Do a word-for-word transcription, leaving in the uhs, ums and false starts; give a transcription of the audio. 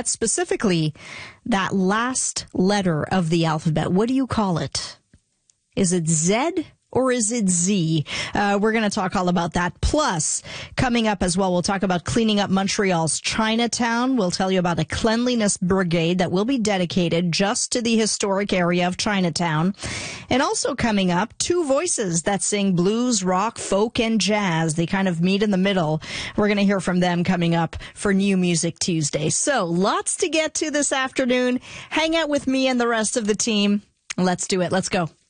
but specifically that last letter of the alphabet. What do you call it? Is it Z? Or is it Z? Uh, we're going to talk all about that. Plus, coming up as well, we'll talk about cleaning up Montreal's Chinatown. We'll tell you about a cleanliness brigade that will be dedicated just to the historic area of Chinatown. And also coming up, two voices that sing blues, rock, folk, and jazz. They kind of meet in the middle. We're going to hear from them coming up for New Music Tuesday. So, lots to get to this afternoon. Hang out with me and the rest of the team. Let's do it. Let's go.